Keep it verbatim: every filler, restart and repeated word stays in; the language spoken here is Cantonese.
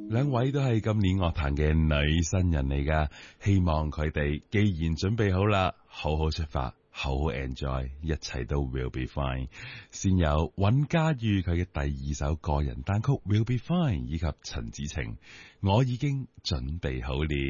兩位都係今年樂壇嘅女新人嚟噶，希望佢哋既然準備好啦，好好出發，好好 enjoy， 一切都 will be fine。先有尹家裕佢嘅第二首個人單曲 Will Be Fine， 以及陳子晴我已經準備好了。